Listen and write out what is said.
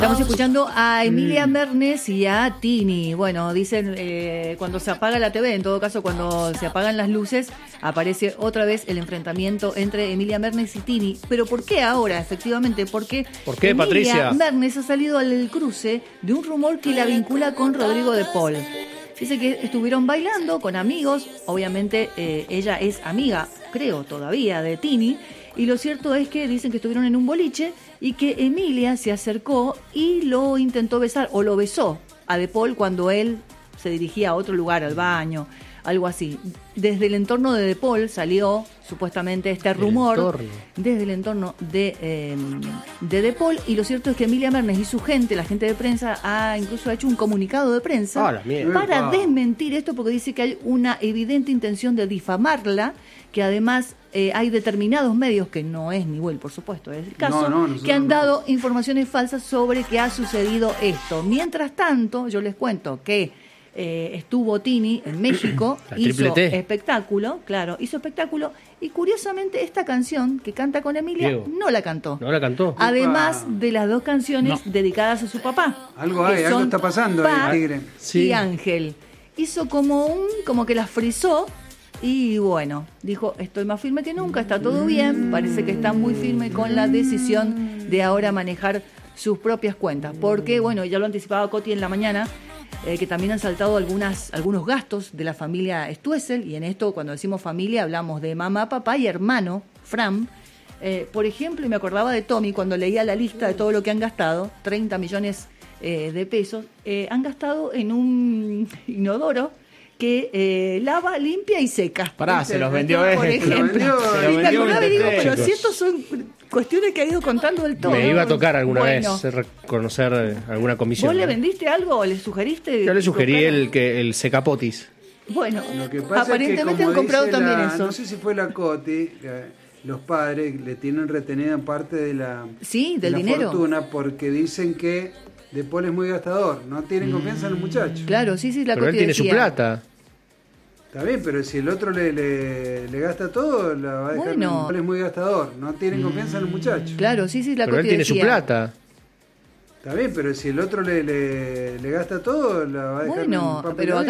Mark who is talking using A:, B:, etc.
A: Estamos escuchando a Emilia Mernes y a Tini. Bueno, dicen cuando se apaga la TV, en todo caso cuando se apagan las luces, aparece otra vez el enfrentamiento entre Emilia Mernes y Tini. Pero ¿por qué ahora, efectivamente? ¿Por qué,
B: Emilia Patricia
A: Mernes ha salido al cruce de un rumor que la vincula con Rodrigo de Paul? Dice que estuvieron bailando con amigos, obviamente ella es amiga, creo todavía, de Tini, y lo cierto es que dicen que estuvieron en un boliche y que Emilia se acercó y lo intentó besar, o lo besó a De Paul cuando él se dirigía a otro lugar, al baño, algo así. Desde el entorno de De Paul salió supuestamente este rumor, desde el entorno de De Paul, y lo cierto es que Emilia Mernes y su gente, la gente de prensa, ha incluso hecho un comunicado de prensa para desmentir esto, porque dice que hay una evidente intención de difamarla, que además hay determinados medios, que no es Nivel, por supuesto, es el caso, que han dado informaciones falsas sobre que ha sucedido esto. Mientras tanto, yo les cuento que estuvo Tini en México, hizo espectáculo, y curiosamente esta canción que canta con Emilia no la cantó.
B: No la cantó.
A: Además de las dos canciones dedicadas a su papá.
C: Algo está pasando ahí, Tigre.
A: Y Ángel. Hizo como que las frizó. Y bueno, dijo, estoy más firme que nunca, está todo bien, parece que está muy firme con la decisión de ahora manejar sus propias cuentas. Porque, bueno, ya lo anticipaba Coti en la mañana, que también han saltado algunos gastos de la familia Stoessel, y en esto, cuando decimos familia, hablamos de mamá, papá y hermano, Fran. Por ejemplo, y me acordaba de Tommy, cuando leía la lista de todo lo que han gastado, 30 millones de pesos, han gastado en un inodoro que lava, limpia y seca.
B: Se los vendió él.
A: Por ejemplo. Y me acordaba y digo, pero si estos son cuestiones que ha ido contando del todo.
B: Me iba a tocar alguna vez reconocer alguna comisión.
A: ¿Vos le vendiste algo o le sugeriste?
B: Yo le sugerí el secapotis.
A: Bueno,
C: lo que pasa
A: aparentemente
C: es que,
A: han comprado también eso.
C: No sé si fue la Coti, los padres le tienen retenida parte de la,
A: del dinero,
C: fortuna, porque dicen que De Paul es muy gastador, no tienen confianza en el muchacho.
A: Claro, sí, la
B: Pero
A: Coti
B: él tiene
A: decía,
B: su plata.
C: Está bien, pero si el otro le gasta todo, la va a dejar.
A: Bueno.
C: Es muy gastador, no tienen confianza en el muchacho.
A: Claro, sí, la
B: Pero
A: Coti
B: él tiene
A: decía,
B: su plata.
C: Está bien, pero si el otro le gasta todo, la va a dejar.
A: Bueno,
C: en papel
A: pero acá